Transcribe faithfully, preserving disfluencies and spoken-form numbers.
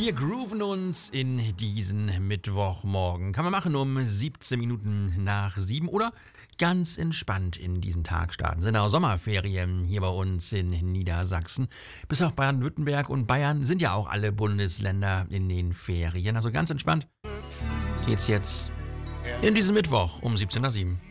Wir grooven uns in diesen Mittwochmorgen. Kann man machen um siebzehn Minuten nach sieben oder ganz entspannt in diesen Tag starten. Sind auch Sommerferien hier bei uns in Niedersachsen. Bis auf Baden-Württemberg und Bayern sind ja auch alle Bundesländer in den Ferien. Also ganz entspannt geht's jetzt in diesen Mittwoch um siebzehn nach sieben.